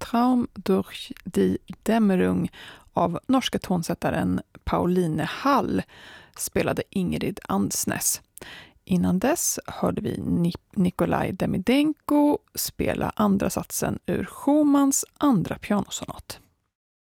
Traum durch die Dämmerung av norska tonsättaren Pauline Hall spelade Ingrid Ansnes. Innan dess hörde vi Nikolaj Demidenko spela andra satsen ur Schumanns andra pianosonat.